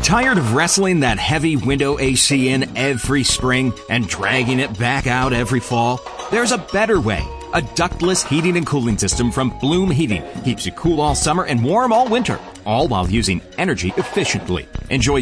Tired of wrestling that heavy window AC in every spring and dragging it back out every fall? There's a better way. A ductless heating and cooling system from Bloom Heating keeps you cool all summer and warm all winter, all while using energy efficiently. Enjoy